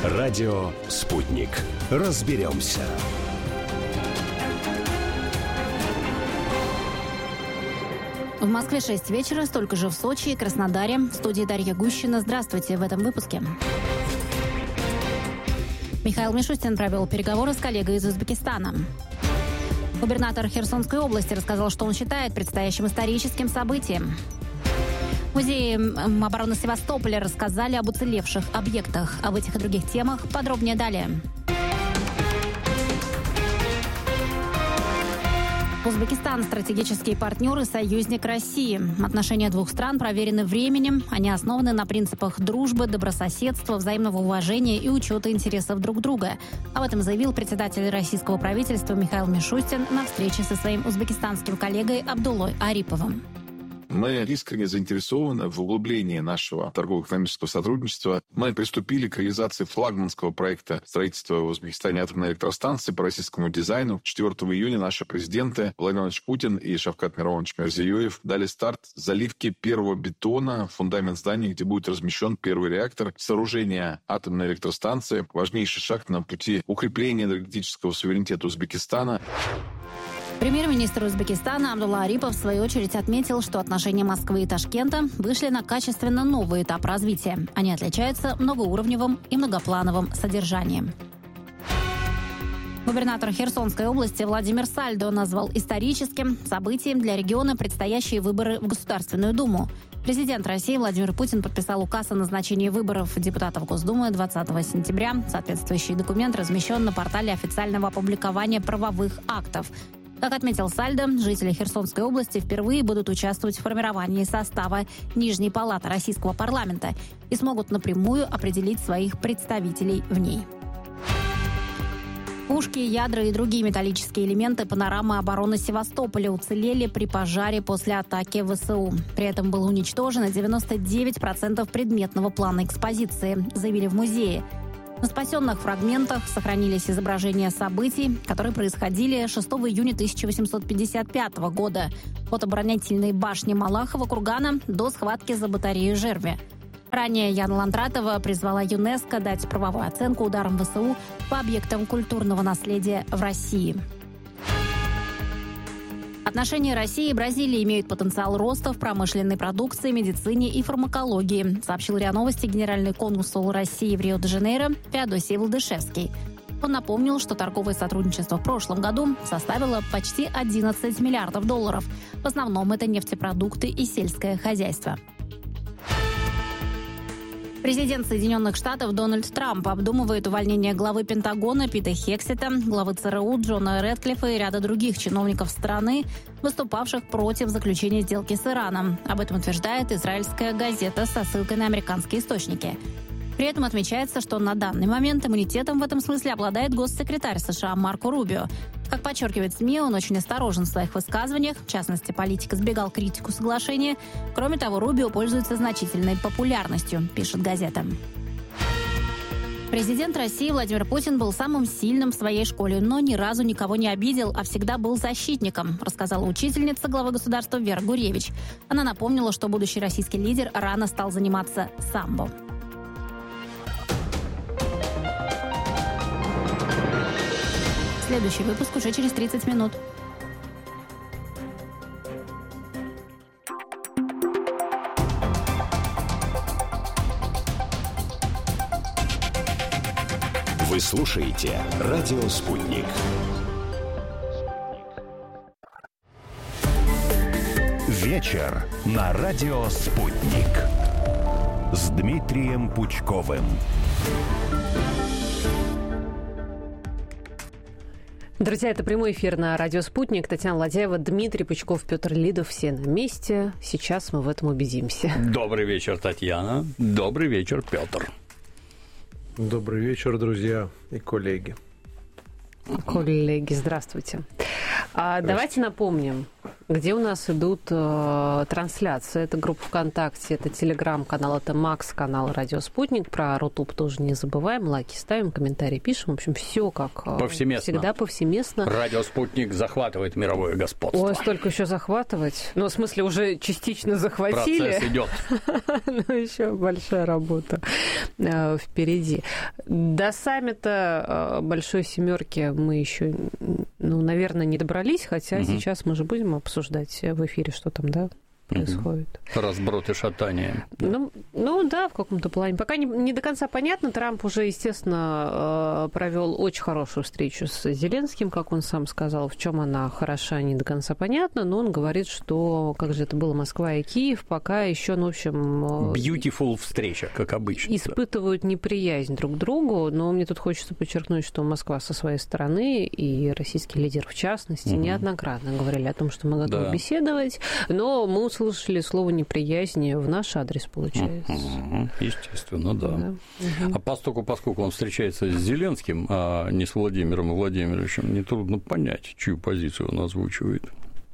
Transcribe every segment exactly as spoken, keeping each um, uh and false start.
Радио «Спутник». Разберемся. В Москве шесть вечера, столько же в Сочи и Краснодаре. В студии Дарья Гущина. Здравствуйте в этом выпуске. Михаил Мишустин провел переговоры с коллегой из Узбекистана. Губернатор Херсонской области рассказал, что он считает предстоящим историческим событием. В Музее обороны Севастополя рассказали об уцелевших объектах. Об этих и других темах подробнее далее. Узбекистан – стратегический партнер и союзник России. Отношения двух стран проверены временем. Они основаны на принципах дружбы, добрососедства, взаимного уважения и учета интересов друг друга. Об этом заявил председатель российского правительства Михаил Мишустин на встрече со своим узбекистанским коллегой Абдуллой Ариповым. Мы искренне заинтересованы в углублении нашего торгово-экономического сотрудничества. Мы приступили к реализации флагманского проекта строительства в Узбекистане атомной электростанции по российскому дизайну. четвёртого июня наши президенты Владимир Владимирович Путин и Шавкат Миронович Мирзиёев дали старт заливки первого бетона в фундамент здания, где будет размещен первый реактор. Сооружение атомной электростанции – важнейший шаг на пути укрепления энергетического суверенитета Узбекистана. Премьер-министр Узбекистана Абдулла Арипов в свою очередь отметил, что отношения Москвы и Ташкента вышли на качественно новый этап развития. Они отличаются многоуровневым и многоплановым содержанием. Губернатор Херсонской области Владимир Сальдо назвал историческим событием для региона предстоящие выборы в Государственную Думу. Президент России Владимир Путин подписал указ о назначении выборов депутатов Госдумы двадцатого сентября. Соответствующий документ размещен на портале официального опубликования правовых актов. Как отметил Сальдо, жители Херсонской области впервые будут участвовать в формировании состава Нижней палаты российского парламента и смогут напрямую определить своих представителей в ней. Пушки, ядра и другие металлические элементы панорамы обороны Севастополя уцелели при пожаре после атаки ВСУ. При этом было уничтожено девяносто девять процентов предметного плана экспозиции, заявили в музее. На спасенных фрагментах сохранились изображения событий, которые происходили шестого июня тысяча восемьсот пятьдесят пятого года от оборонительной башни Малахова кургана до схватки за батарею Жерви. Ранее Яна Ландратова призвала ЮНЕСКО дать правовую оценку ударам ВСУ по объектам культурного наследия в России. Отношения России и Бразилии имеют потенциал роста в промышленной продукции, медицине и фармакологии, сообщил РИА Новости генеральный консул России в Рио-де-Жанейро Феодосий Владышевский. Он напомнил, что торговое сотрудничество в прошлом году составило почти одиннадцать миллиардов долларов. В основном это нефтепродукты и сельское хозяйство. Президент Соединенных Штатов Дональд Трамп обдумывает увольнение главы Пентагона Пита Хексета, главы ЦРУ Джона Рэдклиффа и ряда других чиновников страны, выступавших против заключения сделки с Ираном. Об этом утверждает израильская газета со ссылкой на американские источники. При этом отмечается, что на данный момент иммунитетом в этом смысле обладает госсекретарь США Марко Рубио. Как подчеркивает СМИ, он очень осторожен в своих высказываниях. В частности, политик избегал критику соглашения. Кроме того, Рубио пользуется значительной популярностью, пишет газета. Президент России Владимир Путин был самым сильным в своей школе, но ни разу никого не обидел, а всегда был защитником, рассказала учительница главы государства Вера Гуревич. Она напомнила, что будущий российский лидер рано стал заниматься самбо. Следующий выпуск уже через тридцать минут. Вы слушаете «Радио Спутник». Вечер на «Радио Спутник» с Дмитрием Пучковым. Друзья, это прямой эфир на радио «Спутник». Татьяна Ладяева, Дмитрий Пучков, Петр Лидов. Все на месте. Сейчас мы в этом убедимся. Добрый вечер, Татьяна. Добрый вечер, Петр. Добрый вечер, друзья и коллеги. Коллеги, здравствуйте. А давайте напомним, где у нас идут э, трансляции. Это группа ВКонтакте, это Телеграм-канал, это Макс, канал Радио Спутник. Про Рутуб тоже не забываем. Лайки ставим, комментарии пишем. В общем, все как э, повсеместно. Всегда повсеместно. Радио Спутник захватывает мировое господство. Ой, столько еще захватывать. Ну, в смысле, уже частично захватили. Процесс идет. Но еще большая работа э, впереди. До саммита э, Большой Семерки мы еще, ну, наверное, не добрались, хотя угу. сейчас мы же будем обсуждать в эфире, что там, да, происходит. Разброд и шатание. Ну, ну да, в каком-то плане. Пока не, не до конца понятно. Трамп уже, естественно, провел очень хорошую встречу с Зеленским, как он сам сказал. В чем она хороша, не до конца понятно. Но он говорит, что, как же это было, Москва и Киев пока еще, ну, в общем... Beautiful встреча, как обычно. Испытывают неприязнь друг к другу. Но мне тут хочется подчеркнуть, что Москва со своей стороны и российский лидер, в частности, угу. неоднократно говорили о том, что мы готовы да. беседовать. Но мы слышали слово неприязни в наш адрес, получается. Угу, естественно, да. да. Угу. А поскольку, поскольку он встречается с Зеленским, а не с Владимиром Владимировичем, нетрудно понять, чью позицию он озвучивает.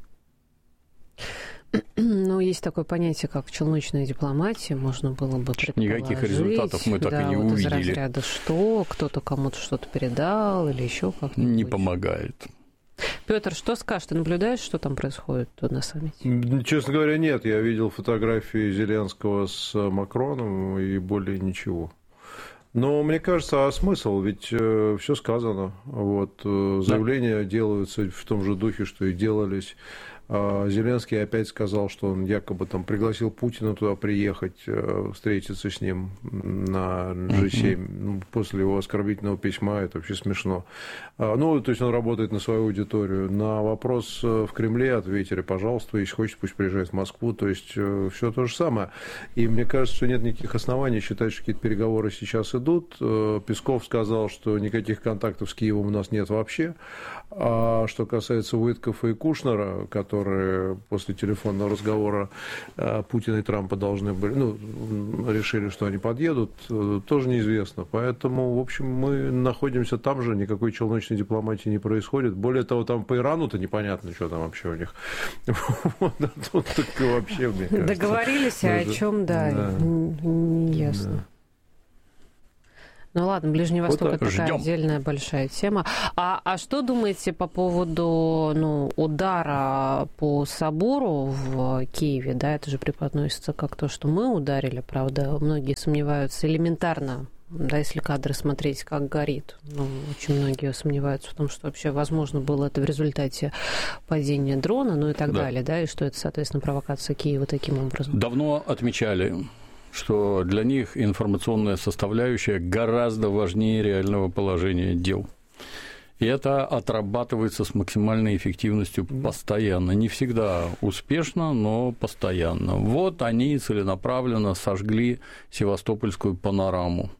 Ну, есть такое понятие, как челночная дипломатия, можно было бы предположить. Никаких результатов мы так да, и не вот увидели. Из разряда что, кто-то кому-то что-то передал или еще как-то. Не помогает. Петр, что скажешь? Ты наблюдаешь, что там происходит на саммите? Честно говоря, нет. Я видел фотографии Зеленского с Макроном и более ничего. Но мне кажется, а смысл? Ведь э, все сказано. Вот, э, заявления да. делаются в том же духе, что и делались. Зеленский опять сказал, что он якобы там пригласил Путина туда приехать, встретиться с ним на джи семь. Ну, после его оскорбительного письма это вообще смешно. Ну, то есть он работает на свою аудиторию. На вопрос в Кремле ответили, пожалуйста, если хочет, пусть приезжает в Москву. То есть все то же самое. И мне кажется, что нет никаких оснований считать, что какие-то переговоры сейчас идут. Песков сказал, что никаких контактов с Киевом у нас нет вообще. А что касается Уиткофа и Кушнера, которые после телефонного разговора Путина и Трампа должны были, ну, решили, что они подъедут, тоже неизвестно. Поэтому, в общем, мы находимся там же, никакой челночной дипломатии не происходит. Более того, там по Ирану-то непонятно, что там вообще у них. Тут вообще, мне кажется. Договорились, а о чем, да, не ясно. Ну ладно, Ближний Восток вот это такая ждем. Отдельная большая тема. А, а что думаете по поводу ну, удара по собору в Киеве? Да, это же преподносится как то, что мы ударили, правда. Многие сомневаются элементарно, да, если кадры смотреть, как горит. Ну, очень многие сомневаются в том, что вообще возможно было это в результате падения дрона, ну и так да. далее, да, и что это, соответственно, провокация Киева таким образом. Давно отмечали, что для них информационная составляющая гораздо важнее реального положения дел. И это отрабатывается с максимальной эффективностью постоянно. Не всегда успешно, но постоянно. Вот они целенаправленно сожгли Севастопольскую панораму.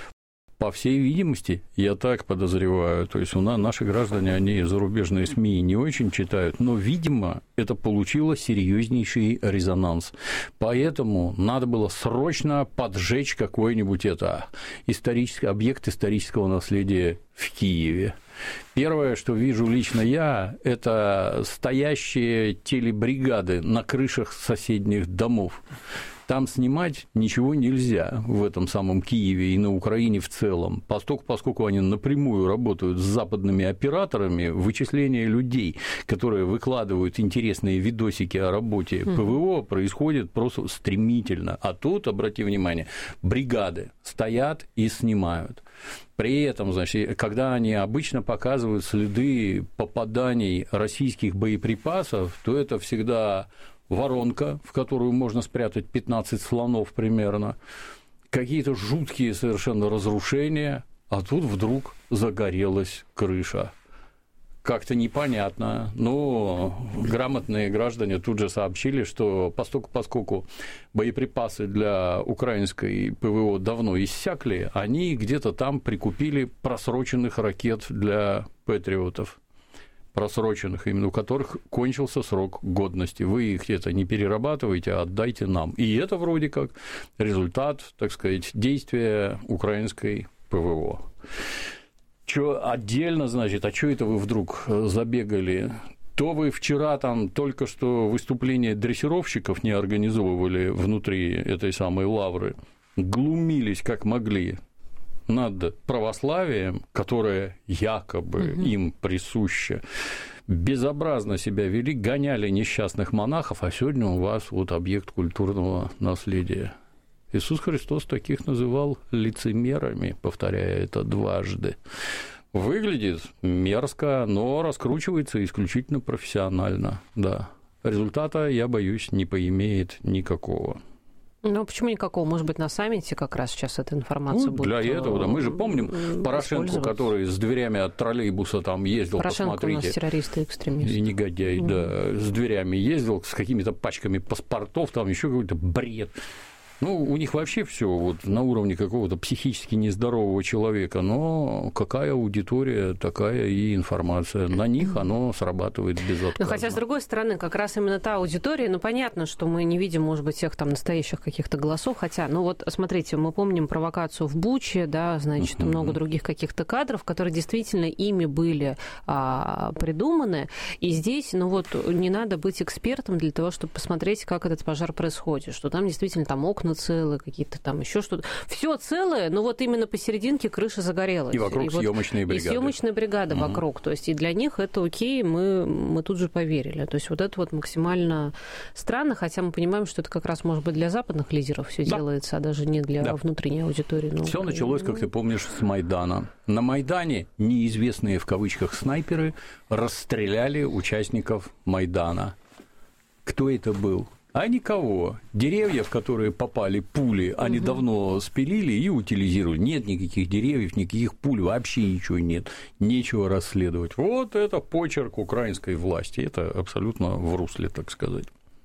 По всей видимости, я так подозреваю, то есть у нас наши граждане, они зарубежные СМИ не очень читают, но, видимо, это получило серьезнейший резонанс. Поэтому надо было срочно поджечь какой-нибудь это, исторический, объект исторического наследия в Киеве. Первое, что вижу лично я, это стоящие телебригады на крышах соседних домов. Там снимать ничего нельзя в этом самом Киеве и на Украине в целом, поскольку, поскольку они напрямую работают с западными операторами, вычисление людей, которые выкладывают интересные видосики о работе ПВО, происходит просто стремительно. А тут, обрати внимание, бригады стоят и снимают. При этом, значит, когда они обычно показывают следы попаданий российских боеприпасов, то это всегда воронка, в которую можно спрятать пятнадцать слонов примерно, какие-то жуткие совершенно разрушения, а тут вдруг загорелась крыша. Как-то непонятно, но грамотные граждане тут же сообщили, что поскольку, поскольку боеприпасы для украинской ПВО давно иссякли, они где-то там прикупили просроченных ракет для патриотов. Просроченных, именно у которых кончился срок годности. Вы их где-то не перерабатываете, а отдайте нам. И это вроде как результат, так сказать, действия украинской ПВО. Чё отдельно, значит, а что это вы вдруг забегали То вы вчера там только что выступление дрессировщиков не организовывали внутри этой самой лавры, глумились как могли над православием, которое якобы угу. им присуще, безобразно себя вели, гоняли несчастных монахов, а сегодня у вас вот объект культурного наследия. Иисус Христос таких называл лицемерами, повторяя это дважды. Выглядит мерзко, но раскручивается исключительно профессионально, да. Результата, я боюсь, не поимеет никакого. Ну, почему никакого? Может быть, на саммите как раз сейчас эта информация ну, будет для этого, да. Мы же помним Порошенко, который с дверями от троллейбуса там ездил, Порошенко посмотрите. У нас террорист и экстремист. И негодяй, mm. да, с дверями ездил, с какими-то пачками паспортов, там еще какой-то бред. Ну, у них вообще все вот на уровне какого-то психически нездорового человека, но какая аудитория, такая и информация. На них оно срабатывает безотказно. Но хотя, с другой стороны, как раз именно та аудитория, ну, понятно, что мы не видим, может быть, всех там настоящих каких-то голосов, хотя, ну, вот, смотрите, мы помним провокацию в Буче, да, значит, uh-huh. много других каких-то кадров, которые действительно ими были а, придуманы, и здесь, ну, вот, не надо быть экспертом для того, чтобы посмотреть, как этот пожар происходит, что там действительно там окна целые, какие-то там еще что-то. Все целое, но вот именно посерединке крыша загорелась. И вокруг и съемочные вот, бригады. И съемочная бригада угу. вокруг. То есть и для них это окей, мы, мы тут же поверили. То есть вот это вот максимально странно, хотя мы понимаем, что это как раз может быть для западных лидеров все да. делается, а даже не для да. внутренней аудитории. Ну, все началось, как ты помнишь, с Майдана. На Майдане неизвестные в кавычках снайперы расстреляли участников Майдана. Кто это был? А никого. Деревья, в которые попали пули, они угу. давно спилили и утилизировали. Нет никаких деревьев, никаких пуль, вообще ничего нет. Нечего расследовать. Вот это почерк украинской власти. Это абсолютно в русле, так сказать.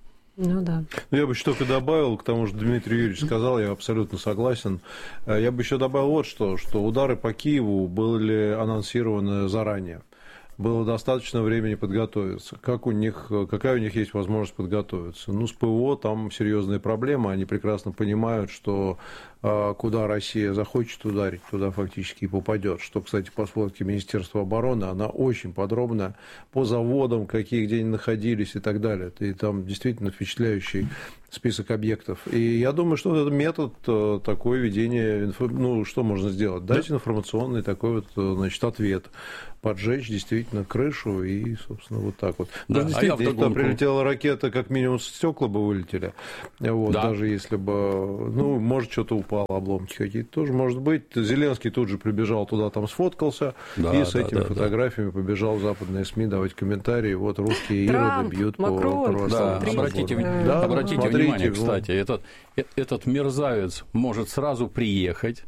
Ну да. Я бы еще только добавил к тому, что Дмитрий Юрьевич сказал, я абсолютно согласен. Я бы еще добавил вот что, что удары по Киеву были анонсированы заранее. Было достаточно времени подготовиться. Как у них, какая у них есть возможность подготовиться? Ну, с ПВО там серьезные проблемы. Они прекрасно понимают, что куда Россия захочет ударить, туда фактически и попадет. Что, кстати, по сводке Министерства обороны, она очень подробная по заводам, какие где они находились и так далее. И там действительно впечатляющий список объектов. И я думаю, что этот метод такое ведение, ну, что можно сделать? Дать информационный такой вот, значит, ответ. Поджечь действительно крышу и, собственно, вот так вот. Да, да, действительно, а если бы прилетела ракета, как минимум стекла бы вылетели. Вот, да. Даже если бы, ну, может, что-то упало, обломки какие-то тоже, может быть. Зеленский тут же прибежал туда, там сфоткался, да, и с да, этими да, фотографиями да. побежал в западные СМИ давать комментарии. Вот русские ироды бьют Макрон, по православным. Да, обратите, да, обратите смотрите, внимание, кстати, этот, этот мерзавец может сразу приехать.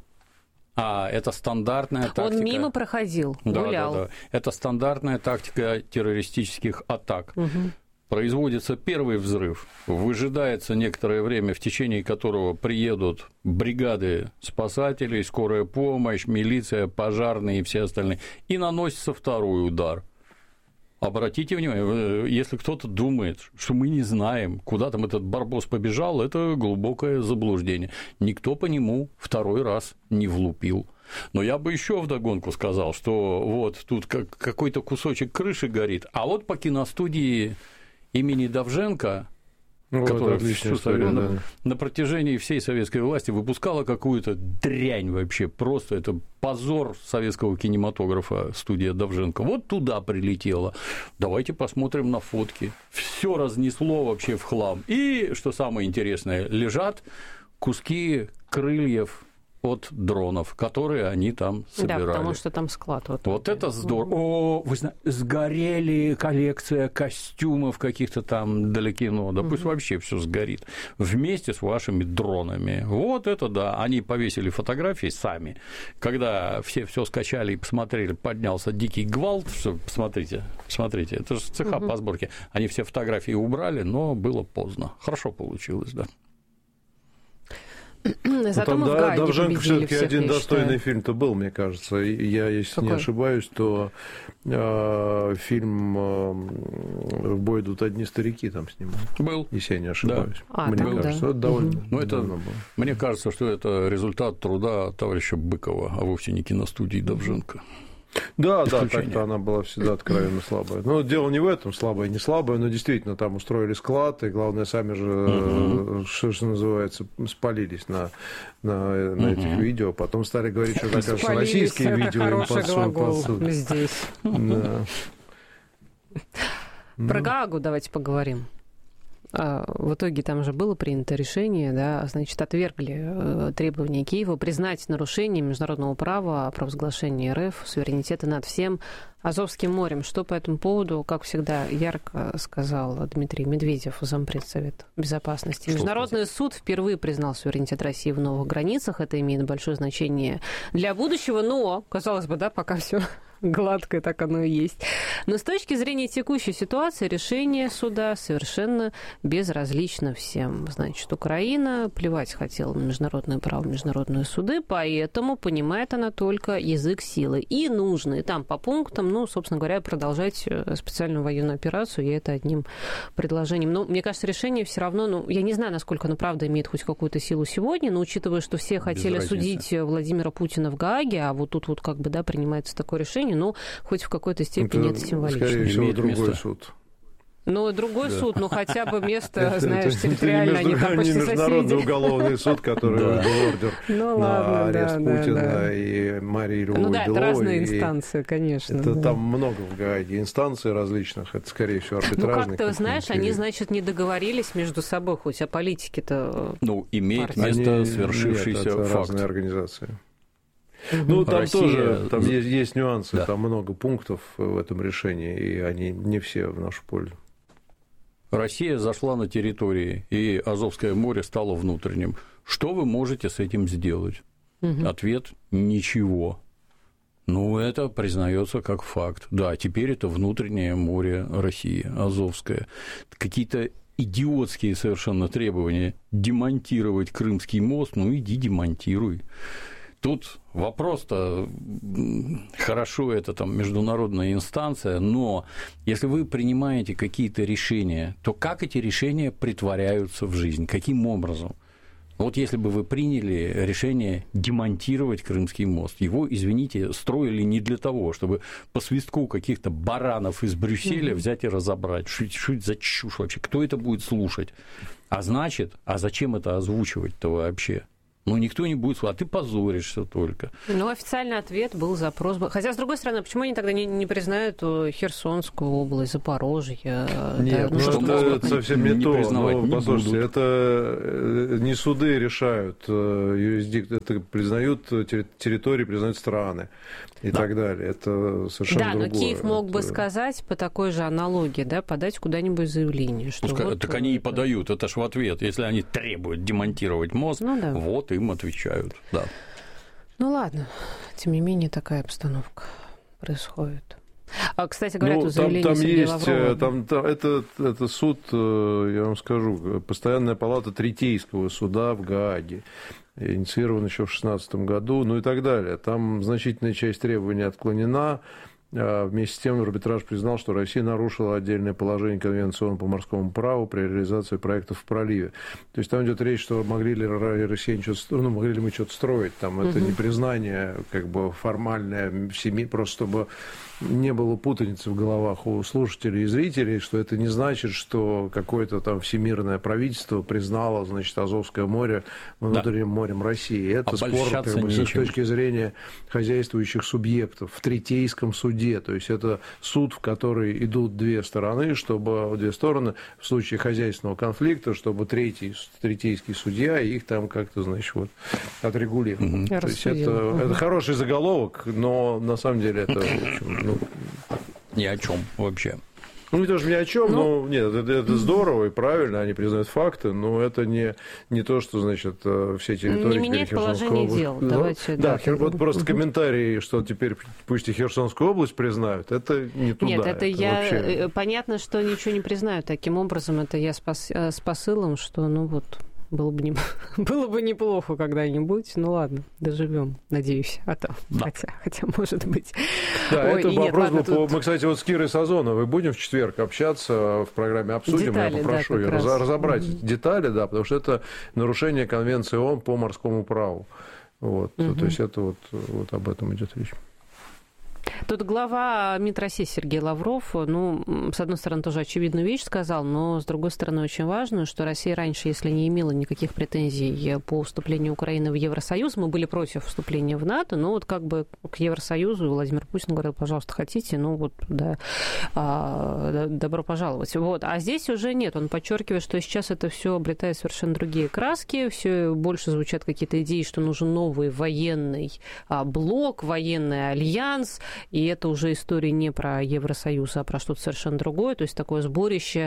А это стандартная тактика. Он мимо проходил, да, гулял. Да, да. Это стандартная тактика террористических атак. Угу. Производится первый взрыв, выжидается некоторое время, в течение которого приедут бригады спасателей, скорая помощь, милиция, пожарные и все остальные, и наносится второй удар. Обратите внимание, если кто-то думает, что мы не знаем, куда там этот барбос побежал, это глубокое заблуждение. Никто по нему второй раз не влупил. Но я бы еще вдогонку сказал, что вот тут какой-то кусочек крыши горит, а вот по киностудии имени Довженко, ну, которая всю история, да. на, на протяжении всей советской власти выпускала какую-то дрянь вообще, просто это позор советского кинематографа, студия Довженко. Вот туда прилетела. Давайте посмотрим на фотки. Все разнесло вообще в хлам. И, что самое интересное, лежат куски крыльев от дронов, которые они там собирали. Да, потому что там склад. Вот, вот это здорово. О, вы знаете, сгорели коллекция костюмов каких-то там для кино. Да пусть вообще все сгорит. Вместе с вашими дронами. Вот это да. Они повесили фотографии сами. Когда все все скачали и посмотрели, поднялся дикий гвалт. Что, посмотрите, посмотрите. Это же цеха угу. по сборке. Они все фотографии убрали, но было поздно. Хорошо получилось, да. Зато ну, мы да, Довженко все-таки один достойный считаю. фильм-то был, мне кажется. Я, если Какой? не ошибаюсь, то э, фильм э, «В бой идут одни старики» там снимал. Был. Если я не ошибаюсь. Да. А, мне там, кажется, да. это довольно угу. ну, это, давно было. Мне кажется, что это результат труда товарища Быкова, а вовсе не киностудии Довженко. Да, да, так-то она была всегда откровенно слабая. Но дело не в этом, слабая, не слабая, но действительно там устроили склад, и главное, сами же, угу. что, что называется, спалились на, на, на угу. этих видео. Потом стали говорить, что, оказывается, российские видео им подсунули. Здесь. Да. Про Гаагу давайте поговорим. В итоге там же было принято решение, да, значит, отвергли требования Киева признать нарушение международного права, провозглашение РФ, суверенитета над всем Азовским морем. Что по этому поводу, как всегда, ярко сказал Дмитрий Медведев, зампред Совета Безопасности. Международный суд впервые признал суверенитет России в новых границах. Это имеет большое значение для будущего, но, казалось бы, да, пока все гладко, так оно и есть. Но с точки зрения текущей ситуации решение суда совершенно безразлично всем. Значит, Украина плевать хотела на международное право, международные суды, поэтому понимает она только язык силы. И нужно, и там по пунктам, ну, собственно говоря, продолжать специальную военную операцию, и это одним предложением. Но, мне кажется, решение все равно, ну, я не знаю, насколько оно правда имеет хоть какую-то силу сегодня, но учитывая, что все хотели судить Владимира Путина в Гааге, а вот тут вот как бы, да, принимается такое решение, ну, хоть в какой-то степени это, это символично. Скорее всего, другой место. Суд. Ну, другой да. суд, ну, хотя бы место, знаешь, территориально, они там почти соседи. Международный уголовный суд, который выдал ордер на арест Путина и Марии Львовой. Ну да, это разные инстанции, конечно. Это там много в Гааге инстанций различных, это, скорее всего, арбитражные. Ну, как-то, знаешь, они, значит, не договорились между собой, хоть о политике-то. Ну, имеет место свершившийся факт. Разные организации. Ну, там Россия... тоже там есть, есть нюансы, да. Там много пунктов в этом решении, и они не все в нашу пользу. Россия зашла на территории, и Азовское море стало внутренним. Что вы можете с этим сделать? Угу. Ответ – ничего. Ну, это признается как факт. Да, теперь это внутреннее море России, Азовское. Какие-то идиотские совершенно требования демонтировать Крымский мост, ну, иди демонтируй. Тут вопрос-то, хорошо, это там международная инстанция, но если вы принимаете какие-то решения, то как эти решения претворяются в жизнь? Каким образом? Вот если бы вы приняли решение демонтировать Крымский мост, его, извините, строили не для того, чтобы по свистку каких-то баранов из Брюсселя mm-hmm. взять и разобрать. Что, что это за чушь вообще? Кто это будет слушать? А значит, а зачем это озвучивать-то вообще? Ну, никто не будет слушать, а ты позоришься только. Ну, официальный ответ был запрос. Хотя, с другой стороны, почему они тогда не, не признают Херсонскую область, Запорожье? Нет, да, ну, что это, это совсем не, не то. Ну, послушайте, будут. Это не суды решают, юрисдик... это признают территории, признают страны и да. так далее. Это совершенно да, другое. Да, но Киев мог это... бы сказать по такой же аналогии, да, подать куда-нибудь заявление. Что Пускай, вот так они и подают, это ж в ответ. Если они требуют демонтировать мост, ну, да. вот им отвечают, да. Ну ладно, тем не менее такая обстановка происходит. А, кстати, говорят, ну, у заявления там, там Сергея есть, Лаврова... Там, там, это, это суд, я вам скажу, постоянная палата Третейского суда в Гааге, инициирован еще в шестнадцатом году, ну и так далее. Там значительная часть требований отклонена. Вместе с тем арбитраж признал, что Россия нарушила отдельное положение Конвенции по морскому праву при реализации проектов в проливе. То есть там идет речь, что могли ли россияне что-то, ну, могли ли мы что-то строить. Там это не признание как бы формальное в семье, просто чтобы не было путаницы в головах у слушателей и зрителей, что это не значит, что какое-то там всемирное правительство признало, значит, Азовское море внутренним да. морем России. Это спор как бы, с точки зрения хозяйствующих субъектов в Третейском суде. То есть это суд, в который идут две стороны, чтобы две стороны в случае хозяйственного конфликта, чтобы третий, третейский судья их там как-то, значит, вот отрегулировал. Угу. То есть это, угу. это хороший заголовок, но на самом деле это, в общем, ну, ни о чем вообще. Ну, не тоже ни о чем, ну, но нет, это, это здорово и правильно, они признают факты, но это не, не то, что, значит, все территории... Не меняет положение дел. Ну, Давайте, да, да, вот просто комментарии, что теперь пусть и Херсонскую область признают, это не туда. Нет, это, это я... Вообще... Понятно, что ничего не признают. Таким образом, это я с, пос... с посылом, что, ну вот... Было бы, не... Было бы неплохо когда-нибудь. Ну ладно, доживем, надеюсь. А то, да. хотя, хотя, может быть. Да, Ой, это вопрос нет, ладно, был. тут... Мы, кстати, вот с Кирой Сазоновой будем в четверг общаться в программе «Обсудим». Детали, я попрошу да, ее раз. разобрать mm-hmm. детали, да, потому что это нарушение Конвенции ООН по морскому праву. Вот. Mm-hmm. То есть это вот, вот об этом идет речь. Тут глава МИД России Сергей Лавров, ну, с одной стороны, тоже очевидную вещь сказал, но, с другой стороны, очень важную, что Россия раньше, если не имела никаких претензий по вступлению Украины в Евросоюз, мы были против вступления в НАТО, но вот как бы к Евросоюзу Владимир Путин говорил, пожалуйста, хотите, ну вот, да, добро пожаловать. Вот. А здесь уже нет, он подчеркивает, что сейчас это все обретает совершенно другие краски, все больше звучат какие-то идеи, что нужен новый военный блок, военный альянс, и это уже история не про Евросоюз, а про что-то совершенно другое, то есть такое сборище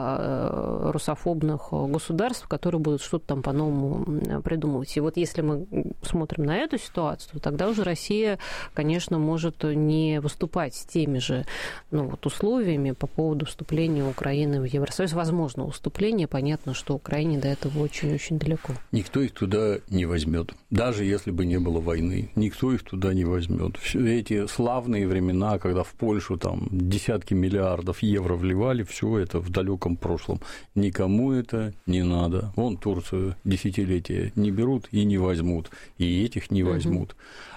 э, русофобных государств, которые будут что-то там по-новому придумывать. И вот если мы смотрим на эту ситуацию, то тогда уже Россия, конечно, может не выступать с теми же ну, вот условиями по поводу вступления Украины в Евросоюз. Возможно, вступление, понятно, что Украине до этого очень-очень далеко. Никто их туда не возьмет, даже если бы не было войны. Никто их туда не возьмет. Все эти славные времена, когда в Польшу там десятки миллиардов евро вливали, все это в далеком прошлом. Никому это не надо. Вон Турцию десятилетия не берут и не возьмут, и этих не возьмут.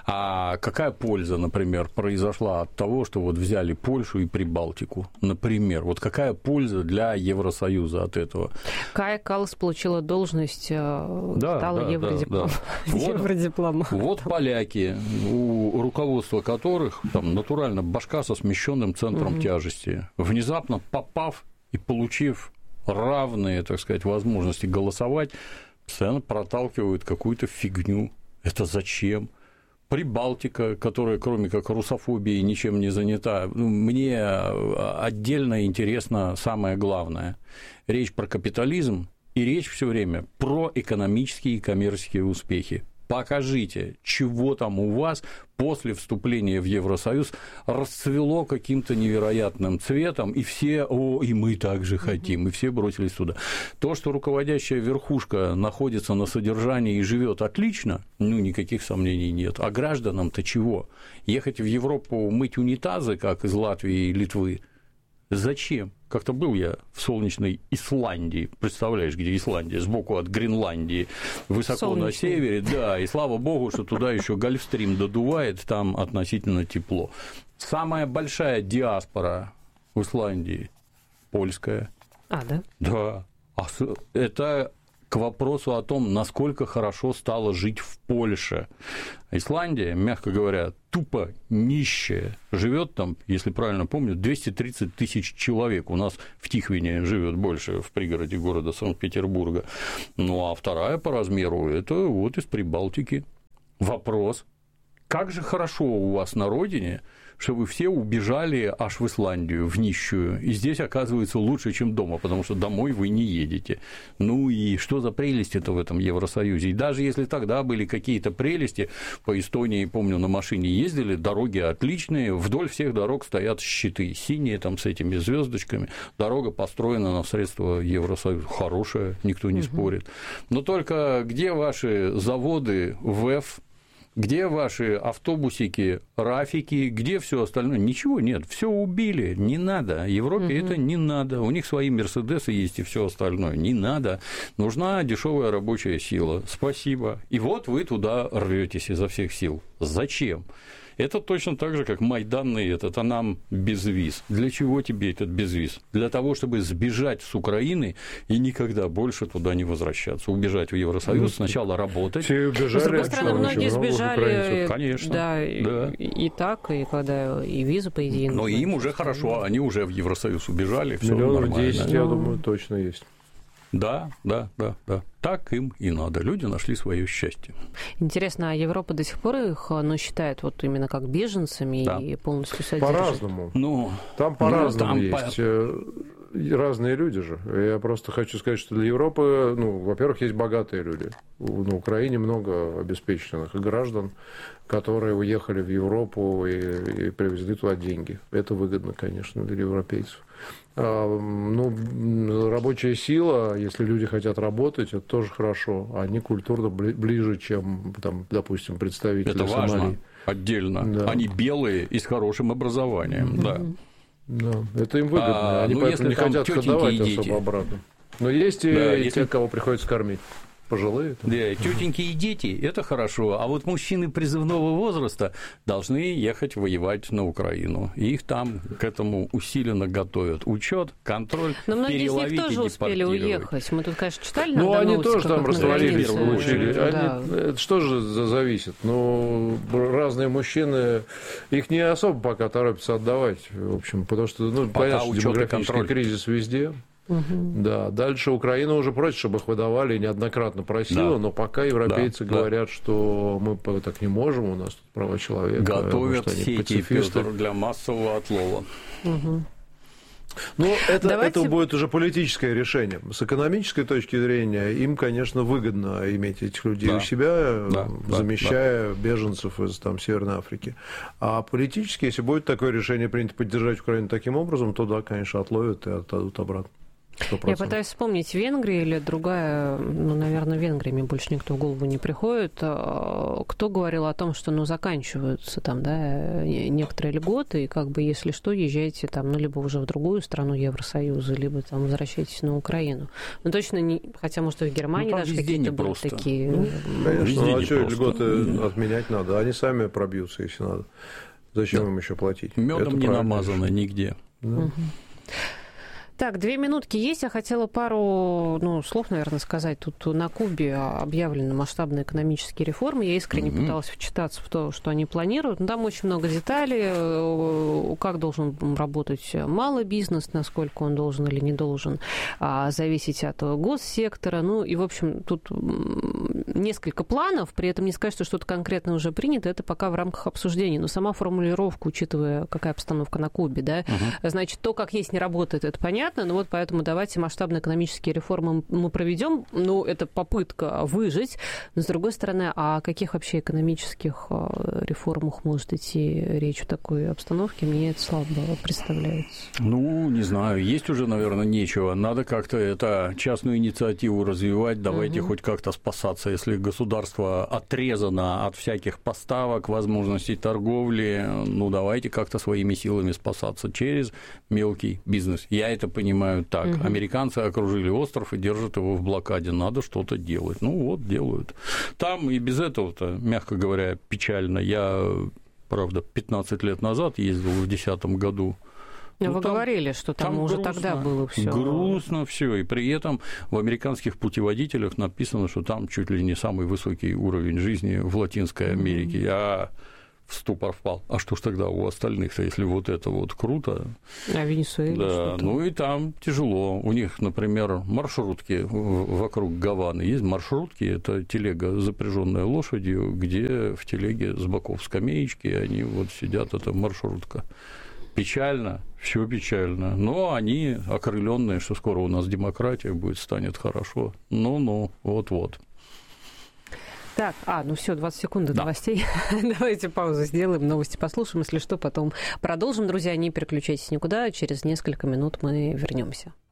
А какая польза, например, произошла от того, что вот взяли Польшу и Прибалтику, например? Вот какая польза для Евросоюза от этого? Кая Каллас получила должность, да, стала да, евродиплом... да, да. евродипломатом. Вот, вот поляки, у руководства которых там натурально башка со смещенным центром угу. тяжести, внезапно попав и получив равные, так сказать, возможности голосовать, постоянно проталкивают какую-то фигню. Это зачем? Прибалтика, которая, кроме как русофобии, ничем не занята. Мне отдельно интересно самое главное. Речь про капитализм и речь все время про экономические и коммерческие успехи. Покажите, чего там у вас после вступления в Евросоюз расцвело каким-то невероятным цветом, и все, о, и мы так же хотим, и все бросились туда. То, что руководящая верхушка находится на содержании и живет отлично, ну, никаких сомнений нет. А гражданам-то чего? Ехать в Европу мыть унитазы, как из Латвии и Литвы? Зачем? Как-то был я в солнечной Исландии, представляешь, где Исландия, сбоку от Гренландии, высоко Солнечный. На севере, да, и слава богу, что туда еще Гольфстрим додувает, там относительно тепло. Самая большая диаспора в Исландии польская. А, да? Да. Это к вопросу о том, насколько хорошо стало жить в Польше. Исландия, мягко говоря, тупо нищая. Живет там, если правильно помню, двести тридцать тысяч человек. У нас в Тихвине живет больше, в пригороде города Санкт-Петербурга. Ну а вторая по размеру – это вот из Прибалтики. Вопрос: как же хорошо у вас на родине, что вы все убежали аж в Исландию, в нищую, и здесь оказывается лучше, чем дома, потому что домой вы не едете. Ну и что за прелести-то в этом Евросоюзе? И даже если тогда были какие-то прелести, по Эстонии, помню, на машине ездили, дороги отличные, вдоль всех дорог стоят щиты, синие там с этими звездочками, дорога построена на средства Евросоюза, хорошая, никто не угу. спорит. Но только где ваши заводы ВЭФ, где ваши автобусики, рафики, где все остальное? Ничего нет, все убили, не надо. Европе угу. это не надо. У них свои Мерседесы есть и все остальное. Не надо. Нужна дешевая рабочая сила. Спасибо. И вот вы туда рветесь изо всех сил. Зачем? Это точно так же, как майданный этот, а нам безвиз. Для чего тебе этот безвиз? Для того, чтобы сбежать с Украины и никогда больше туда не возвращаться. Убежать в Евросоюз, ну, сначала работать. Все убежали. С другой стороны, многие сбежали, конечно, да, да. И, и так, и когда и визу, по идее. Но им уже хорошо, они уже в Евросоюз убежали, все нормально. Миллионов десять, я думаю, точно есть. Да, да, да, да. Так им и надо. Люди нашли свое счастье. Интересно, а Европа до сих пор их ну, считает вот именно как беженцами да. и полностью содержит? По-разному. Ну, там по-разному ну, там есть. По... Разные люди же. Я просто хочу сказать, что для Европы, ну, во-первых, есть богатые люди. На Украине много обеспеченных граждан, которые уехали в Европу и, и привезли туда деньги. Это выгодно, конечно, для европейцев. Ну, рабочая сила, если люди хотят работать, это тоже хорошо. Они культурно ближе, чем, там, допустим, представители это Сомали. Это важно, отдельно. Да. Они белые и с хорошим образованием, mm-hmm. да. Да, это им выгодно. А, Они ну, поэтому не хотят ходовать особо обратно. Но есть да, и если... те, кого приходится кормить. пожилые. Там. Да, тетеньки и дети – это хорошо, а вот мужчины призывного возраста должны ехать воевать на Украину. И их там к этому усиленно готовят. Учет, контроль, но многие переловить из них тоже успели уехать. Мы тут, конечно, читали. Ну, они тоже там растворились, получили. Да. Они, это что же зависит? Ну, разные мужчины, их не особо пока торопятся отдавать, в общем, потому что, ну, пока понятно, демографический кризис везде. Угу. Да, дальше Украина уже просит, чтобы их выдавали, неоднократно просила, да. но пока европейцы да, говорят, да. что мы так не можем, у нас тут права человека. Готовят сети, Петр, для массового отлова. Угу. Ну, это, Давайте... это будет уже политическое решение. С экономической точки зрения им, конечно, выгодно иметь этих людей да. у себя, да, замещая да, да. беженцев из там, Северной Африки. А политически, если будет такое решение принято поддержать Украину таким образом, то да, конечно, отловят и отдадут обратно. сто процентов. Я пытаюсь вспомнить, Венгрия или другая, ну, наверное, Венгрия, мне больше никто в голову не приходит. Кто говорил о том, что, ну, заканчиваются там, да, некоторые льготы, и как бы, если что, езжайте там, ну, либо уже в другую страну Евросоюза, либо там возвращайтесь на Украину. Ну, точно не, хотя, может, и в Германии ну, даже какие-то были просто. такие. Ну, конечно, ну, а что льготы отменять надо? Они сами пробьются, если надо. Зачем да. им еще платить? Медом не намазано нигде. Да. Угу. Так, две минутки есть. Я хотела пару ну, слов, наверное, сказать. Тут на Кубе объявлены масштабные экономические реформы. Я искренне mm-hmm. пыталась вчитаться в то, что они планируют. Но там очень много деталей. Как должен работать малый бизнес, насколько он должен или не должен зависеть от госсектора. Ну и, в общем, тут несколько планов. При этом не сказать, что что-то конкретно уже принято. Это пока в рамках обсуждений. Но сама формулировка, учитывая, какая обстановка на Кубе, да, mm-hmm. значит, то, как есть, не работает, это понятно. Ну вот поэтому давайте масштабные экономические реформы мы проведем. Ну, это попытка выжить. Но, с другой стороны, о каких вообще экономических реформах может идти речь в такой обстановке? Мне это слабо представляется. Ну, не знаю. Есть уже, наверное, нечего. Надо как-то это частную инициативу развивать. Давайте угу. хоть как-то спасаться. Если государство отрезано от всяких поставок, возможностей торговли, ну, давайте как-то своими силами спасаться через мелкий бизнес. Я это понимаю так. Угу. Американцы окружили остров и держат его в блокаде. Надо что-то делать. Ну вот, делают. Там и без этого-то, мягко говоря, печально. Я, правда, пятнадцать лет назад ездил в две тысячи десятом году. Ну, вы там, говорили, что там, там уже грустно, тогда было все. Грустно все. И при этом в американских путеводителях написано, что там чуть ли не самый высокий уровень жизни в Латинской Америке. Mm-hmm. Я в ступор впал. А что ж тогда у остальных-то, если вот это вот круто? А Венесуэла? Да, ну и там тяжело. У них, например, маршрутки вокруг Гаваны. Есть маршрутки, это телега, запряженная лошадью, где в телеге с боков скамеечки, они вот сидят, это маршрутка. Печально, все печально. Но они окрыленные, что скоро у нас демократия будет, станет хорошо. Ну-ну, вот-вот. Так, а, ну все, двадцать секунд до да. новостей. Давайте паузу сделаем, новости послушаем. Если что, потом продолжим. Друзья, не переключайтесь никуда. Через несколько минут мы вернемся.